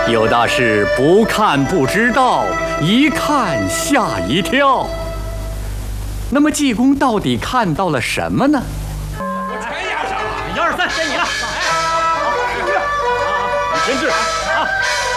有的是不看不知道，一看吓一跳。那么济公到底看到了什么呢？ 我全押上了，1、2、3，该你了。哎，好，你先治。